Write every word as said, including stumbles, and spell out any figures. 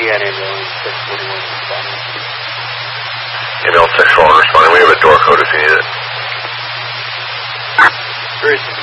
Yeah, ambulance six forty-one responding. Ambulance six forty-one responding. We have a door code if you need it. Where is it?